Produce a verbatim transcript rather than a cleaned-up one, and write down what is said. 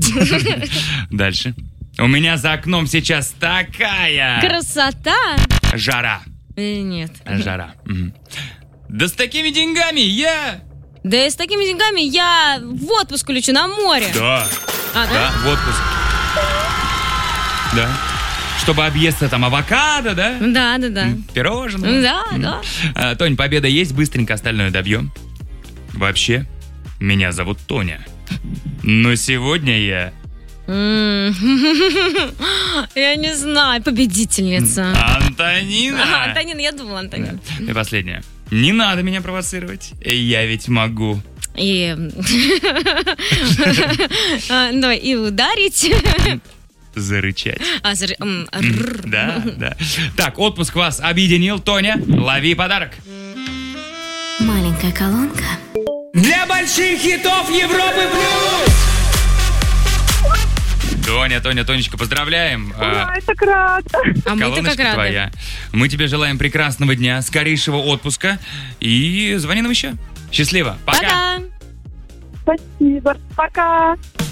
Дальше. У меня за окном сейчас такая... Красота? Жара. Э, нет. Жара. Мгм. Да с такими деньгами я... Да и с такими деньгами я в отпуск улечу на море. Да. А, Да, да? в отпуск. Да. Чтобы объесться там авокадо, да? Да, да, да. Пирожное. Да, да. А, Тонь, победа есть, быстренько остальное добьем. Вообще, меня зовут Тоня. Но сегодня я... М. Я не знаю, победительница. Антонина! Ага, Антонина, я думала, Антонина. И последнее. Не надо меня провоцировать. Я ведь могу. И... А, Давай, и ударить. Зарычать. А, зар- м, рррр. Да, да. Так, отпуск вас объединил. Тоня, лови подарок. Маленькая колонка. Для больших хитов Европы плюс! Тоня, Тоня, Тонечка, поздравляем. А, Ой, так рада. А мы-то колоночка как рады. твоя. Мы тебе желаем прекрасного дня, скорейшего отпуска. И звони нам еще. Счастливо. Пока. Пока. Спасибо. Пока.